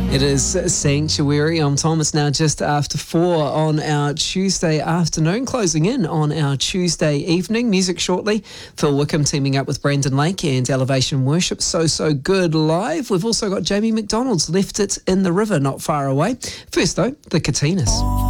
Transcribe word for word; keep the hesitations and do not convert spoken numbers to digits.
It is Sanctuary. I'm Tom. It's now just after four on our Tuesday afternoon, closing in on our Tuesday evening. Music shortly. Phil Wickham teaming up with Brandon Lake and Elevation Worship. So, so good live. We've also got Jamie McDonald's Left It in the River not far away. First, though, the Katinas.